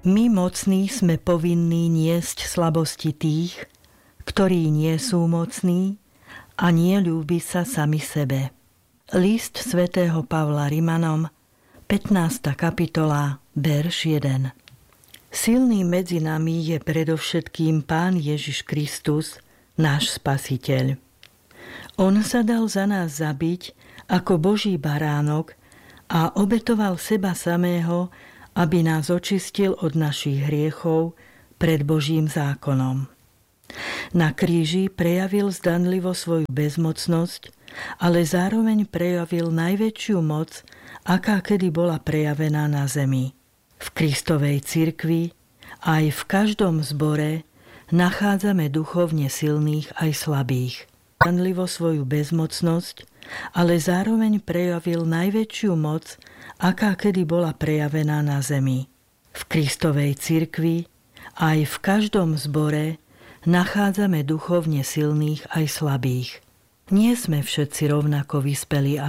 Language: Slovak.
My mocní sme povinní niesť slabosti tých, ktorí nie sú mocní a nie ľúbi sa sami sebe. List svätého Pavla Rimanom, 15. kapitola, verš 1. Silný medzi nami je predovšetkým Pán Ježiš Kristus, náš Spasiteľ. On sa dal za nás zabiť ako Boží baránok a obetoval seba samého, aby nás očistil od našich hriechov pred Božím zákonom. Na kríži prejavil zdanlivo svoju bezmocnosť, ale zároveň prejavil najväčšiu moc, aká kedy bola prejavená na zemi. V Kristovej cirkvi aj v každom zbore nachádzame duchovne silných aj slabých. Zdanlivo svoju bezmocnosť, ale zároveň prejavil najväčšiu moc, aká kedy bola prejavená na zemi. V Kristovej cirkvi aj v každom zbore nachádzame duchovne silných aj slabých. Nie sme všetci rovnako vyspelí a